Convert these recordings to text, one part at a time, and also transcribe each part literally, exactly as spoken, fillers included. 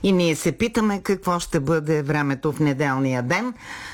И ние се питаме какво ще бъде времето в неделния ден.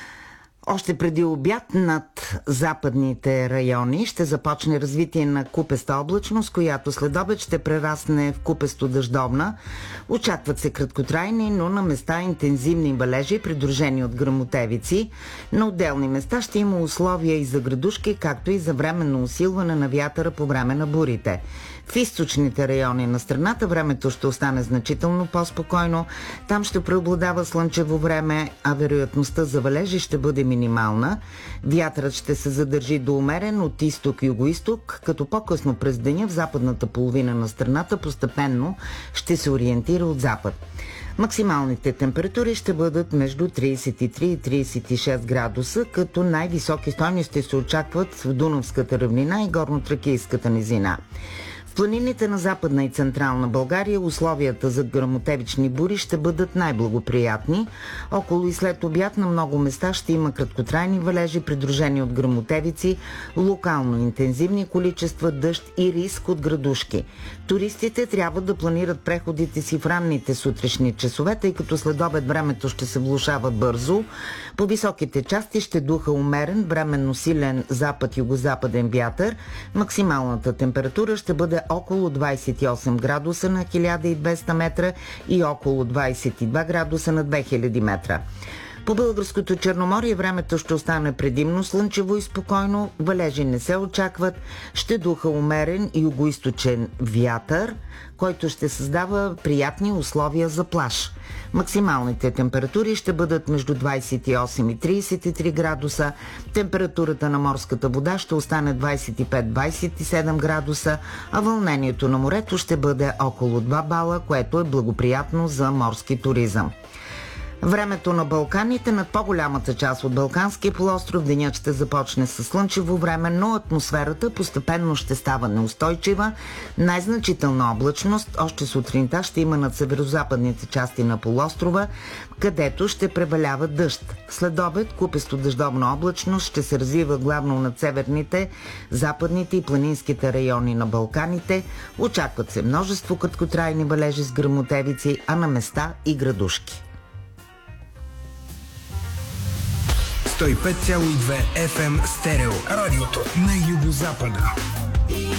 Още преди обяд над западните райони ще започне развитие на купеста облачност, която след обед ще прерасне в купесто дъждовна. Очакват се краткотрайни, но на места интензивни валежи, придружени от гръмотевици. На отделни места ще има условия и за градушки, както и за временно усилване на вятъра по време на бурите. В източните райони на страната времето ще остане значително по-спокойно. Там ще преобладава слънчево време, а вероятността за валежи ще бъде минимална. Вятърът ще се задържи до умерен от изток-югоизток, като по-късно през деня в западната половина на страната постепенно ще се ориентира от запад. Максималните температури ще бъдат между тридесет и три и тридесет и шест градуса, като най-високи стойности се очакват в Дунавската равнина и Горнотракийската низина. В планините на Западна и Централна България условията за гръмотевични бури ще бъдат най-благоприятни. Около и след обяд на много места ще има краткотрайни валежи, придружени от гръмотевици, локално интензивни количества дъжд и риск от градушки. Туристите трябва да планират преходите си в ранните сутрешни часове, тъй като след обед времето ще се влошава бързо. По високите части ще духа умерен, временно силен запад-югозападен вятър. Максималната температура ще бъде около двадесет и осем градуса на хиляда и двеста метра и около двадесет и два градуса на две хиляди метра. По българското Черноморие времето ще остане предимно слънчево и спокойно, валежи не се очакват, ще духа умерен и югоизточен вятър, който ще създава приятни условия за плаж. Максималните температури ще бъдат между двадесет и осем и тридесет и три градуса, температурата на морската вода ще остане двадесет и пет до двадесет и седем градуса, а вълнението на морето ще бъде около два бала, което е благоприятно за морски туризъм. Времето на Балканите над по-голямата част от Балканския полуостров денят ще започне с слънчево време, но атмосферата постепенно ще става неустойчива. Най-значителна облачност още сутринта ще има над северозападните части на полуострова, където ще превалява дъжд. След обед купесто дъждовна облачност ще се развива главно над северните, западните и планинските райони на Балканите. Очакват се множество краткотрайни валежи с гръмотевици, а на места и градушки. сто и пет цяло и две еф ем Стерео. Радиото на югозапада.